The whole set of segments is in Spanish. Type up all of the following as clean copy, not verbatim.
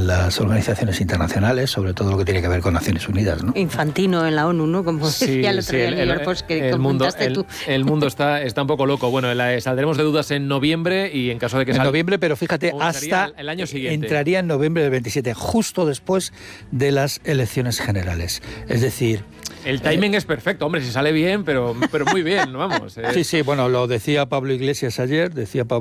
las organizaciones internacionales, sobre todo lo que tiene que ver con Naciones Unidas, ¿no? Infantino en la ONU, ¿no? Como decía el otro día en New York Post, que comentaste tú. El mundo está un poco loco. Bueno, saldremos de dudas en noviembre y en caso de que salga... En noviembre, pero fíjate, hasta el año siguiente. Entraría en noviembre del 27, justo después de las elecciones generales. Es decir... El timing es perfecto, hombre, si sale bien, pero muy bien, vamos. Sí, bueno, lo decía Pablo Iglesias ayer,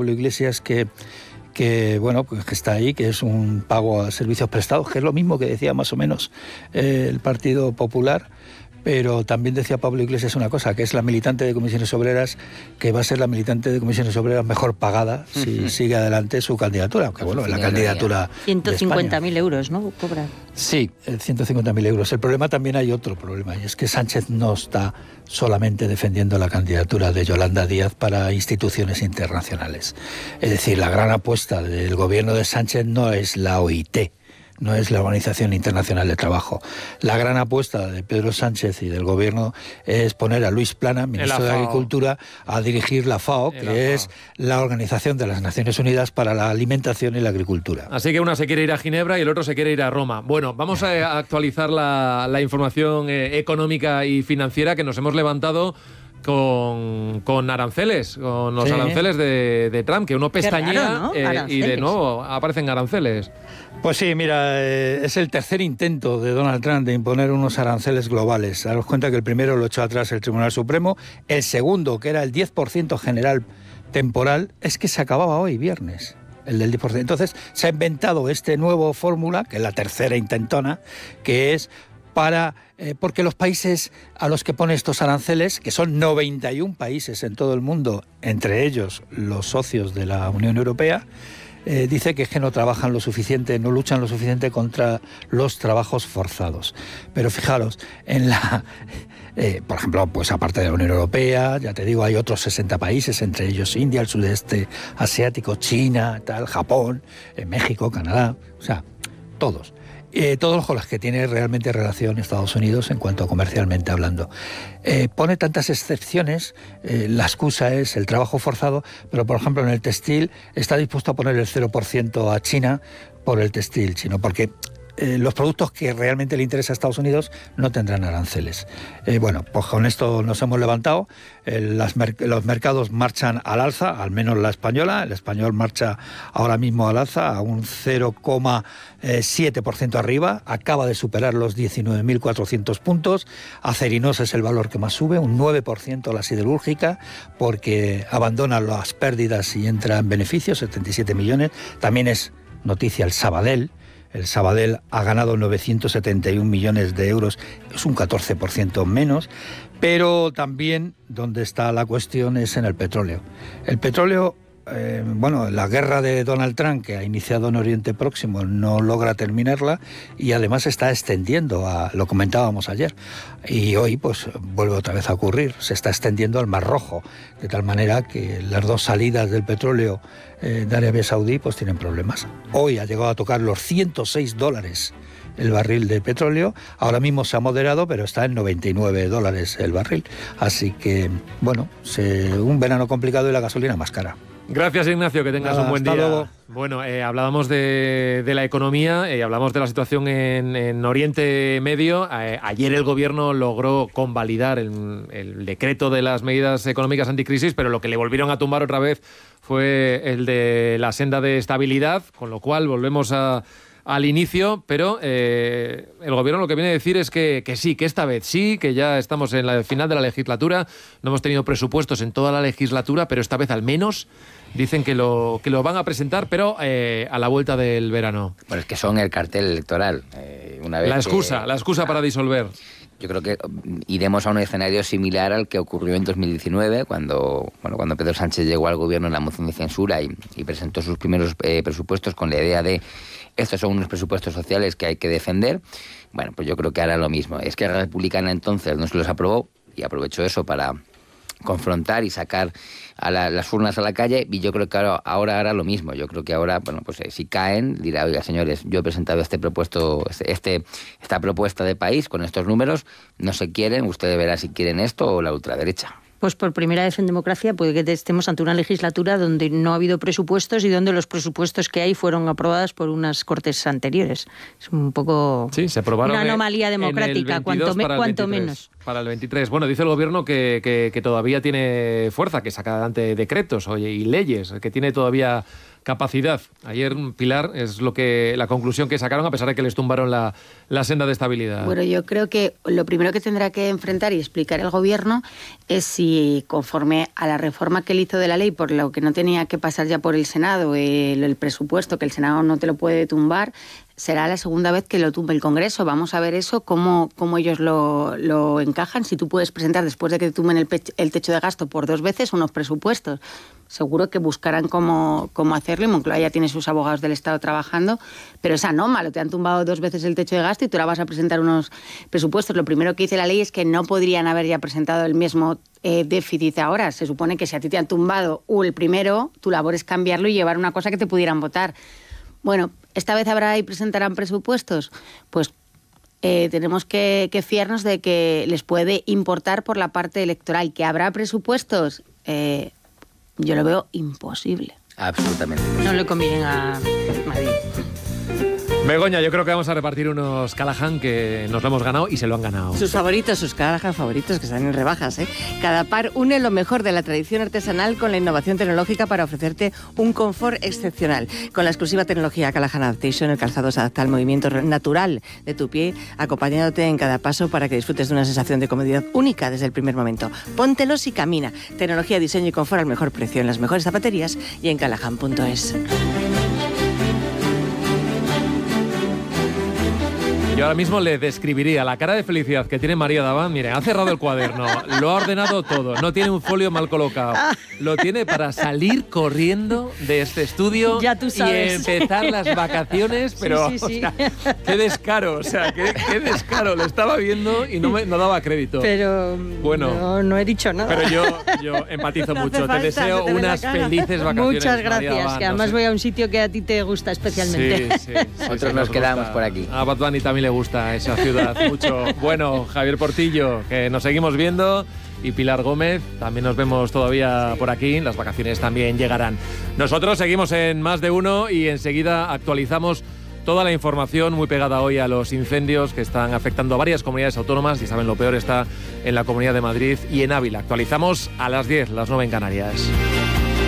que bueno, pues que está ahí, que es un pago a servicios prestados, que es lo mismo que decía más o menos el Partido Popular. Pero también decía Pablo Iglesias una cosa, que es la militante de Comisiones Obreras, que va a ser la militante de Comisiones Obreras mejor pagada si sigue adelante su candidatura. Aunque bueno, la candidatura 150.000 euros, ¿no? Cobra. Sí, 150.000 euros. El problema también hay otro problema, y es que Sánchez no está solamente defendiendo la candidatura de Yolanda Díaz para instituciones internacionales. Es decir, la gran apuesta del gobierno de Sánchez no es la OIT, no es la Organización Internacional del Trabajo. La gran apuesta de Pedro Sánchez y del gobierno es poner a Luis Plana, ministro de Agricultura, a dirigir la FAO, que es la Organización de las Naciones Unidas para la Alimentación y la Agricultura. Así que una se quiere ir a Ginebra y el otro se quiere ir a Roma. Bueno, vamos a actualizar la información económica y financiera que nos hemos levantado con aranceles, con los aranceles de Trump, que uno pestañea, ¿no? Y de nuevo aparecen aranceles. Pues sí, mira, es el tercer intento de Donald Trump de imponer unos aranceles globales. Daros cuenta que el primero lo echó atrás el Tribunal Supremo, el segundo, que era el 10% general temporal, es que se acababa hoy, viernes, el del 10%. Entonces se ha inventado este nuevo fórmula, que es la tercera intentona, que es porque los países a los que pone estos aranceles, que son 91 países en todo el mundo, entre ellos los socios de la Unión Europea, dice que es que no trabajan lo suficiente, no luchan lo suficiente contra los trabajos forzados. Pero fijaros, por ejemplo, pues aparte de la Unión Europea, ya te digo, hay otros 60 países, entre ellos India, el sudeste asiático, China, Japón, México, Canadá, o sea, todos. Todos con los que tiene realmente relación Estados Unidos en cuanto a comercialmente hablando. Pone tantas excepciones, la excusa es el trabajo forzado, pero por ejemplo en el textil está dispuesto a poner el 0% a China por el textil chino, porque los productos que realmente le interesa a Estados Unidos no tendrán aranceles. Bueno, pues con esto nos hemos levantado. Los mercados marchan al alza, al menos la española. El español marcha ahora mismo al alza a un 0,7% arriba. Acaba de superar los 19.400 puntos. Acerinox es el valor que más sube, un 9% la siderúrgica, porque abandona las pérdidas y entra en beneficios, 77 millones. También es noticia el Sabadell. El Sabadell ha ganado 971 millones de euros, es un 14% menos, pero también donde está la cuestión es en el petróleo. El petróleo, la guerra de Donald Trump, que ha iniciado en Oriente Próximo, no logra terminarla y además está extendiendo, lo comentábamos ayer, y hoy pues vuelve otra vez a ocurrir, se está extendiendo al Mar Rojo, de tal manera que las dos salidas del petróleo de Arabia Saudí pues tienen problemas. Hoy ha llegado a tocar los $106 el barril de petróleo, ahora mismo se ha moderado, pero está en $99 el barril, así que bueno, un verano complicado y la gasolina más cara. Gracias, Ignacio, que tengas un buen día. Luego. Bueno, hablábamos de la economía, hablamos de la situación en Oriente Medio. Ayer el gobierno logró convalidar el decreto de las medidas económicas anticrisis, pero lo que le volvieron a tumbar otra vez fue el de la senda de estabilidad, con lo cual volvemos al inicio, pero el gobierno lo que viene a decir es que sí, que esta vez sí, que ya estamos en la final de la legislatura, no hemos tenido presupuestos en toda la legislatura, pero esta vez al menos dicen que lo van a presentar, pero a la vuelta del verano. Bueno, es que son el cartel electoral. Una vez la excusa para disolver. Yo creo que iremos a un escenario similar al que ocurrió en 2019, cuando Pedro Sánchez llegó al gobierno en la moción de censura y presentó sus primeros presupuestos con la idea de estos son unos presupuestos sociales que hay que defender. Bueno, pues yo creo que hará lo mismo. Es que la Republicana entonces no se los aprobó y aprovechó eso para confrontar y sacar a las urnas a la calle, y yo creo que ahora hará lo mismo. Yo creo que ahora, bueno, pues si caen, dirá, oiga, señores, yo he presentado esta propuesta de país con estos números, no se quieren, ustedes verán si quieren esto o la ultraderecha. Pues por primera vez en democracia puede que estemos ante una legislatura donde no ha habido presupuestos y donde los presupuestos que hay fueron aprobados por unas cortes anteriores. Es un poco se aprobaron una anomalía democrática, cuanto menos. Para el 23. Bueno, dice el gobierno que todavía tiene fuerza, que saca adelante decretos y leyes, que tiene todavía capacidad. Ayer, Pilar, es la conclusión que sacaron, a pesar de que les tumbaron la senda de estabilidad. Bueno, yo creo que lo primero que tendrá que enfrentar y explicar el gobierno es si, conforme a la reforma que él hizo de la ley, por lo que no tenía que pasar ya por el Senado, el presupuesto, que el Senado no te lo puede tumbar, será la segunda vez que lo tumbe el Congreso. Vamos a ver eso, cómo ellos lo encajan. Si tú puedes presentar, después de que te tumben el techo de gasto por 2 veces, unos presupuestos. Seguro que buscarán cómo hacerlo, y Moncloa ya tiene sus abogados del Estado trabajando, pero es anómalo, te han tumbado 2 veces el techo de gasto y tú ahora vas a presentar unos presupuestos. Lo primero que dice la ley es que no podrían haber ya presentado el mismo déficit ahora. Se supone que si a ti te han tumbado el primero, tu labor es cambiarlo y llevar una cosa que te pudieran votar. Bueno, ¿esta vez habrá y presentarán presupuestos? Pues tenemos que fiarnos de que les puede importar por la parte electoral. ¿Que habrá presupuestos? Yo lo veo imposible. Absolutamente. No le conviene a Madrid. Begoña, yo creo que vamos a repartir unos Callahan que nos lo hemos ganado y se lo han ganado. Sus favoritos, sus Callahan favoritos, que están en rebajas, ¿eh? Cada par une lo mejor de la tradición artesanal con la innovación tecnológica para ofrecerte un confort excepcional. Con la exclusiva tecnología Callahan Adaptation, el calzado se adapta al movimiento natural de tu pie, acompañándote en cada paso para que disfrutes de una sensación de comodidad única desde el primer momento. Póntelos y camina. Tecnología, diseño y confort al mejor precio en las mejores zapaterías y en callahan.es. Yo ahora mismo le describiría la cara de felicidad que tiene María Daván. Mire, ha cerrado el cuaderno, lo ha ordenado todo, no tiene un folio mal colocado. Lo tiene para salir corriendo de este estudio ya tú sabes. Y empezar las vacaciones, pero sí. O sea, qué descaro, qué descaro. Lo estaba viendo y no daba crédito. Pero bueno, no he dicho nada. Pero yo empatizo no mucho. Te deseo unas felices vacaciones. Muchas gracias, Daván, que además voy a un sitio que a ti te gusta especialmente. Sí, Nosotros nos quedamos por aquí. A Bad Bunny también le gusta esa ciudad mucho. Bueno, Javier Portillo, que nos seguimos viendo, y Pilar Gómez, también nos vemos todavía por aquí. Las vacaciones también llegarán. Nosotros seguimos en Más de Uno y enseguida actualizamos toda la información muy pegada hoy a los incendios que están afectando a varias comunidades autónomas. Y saben, lo peor está en la Comunidad de Madrid y en Ávila. Actualizamos a las 10, las 9 en Canarias.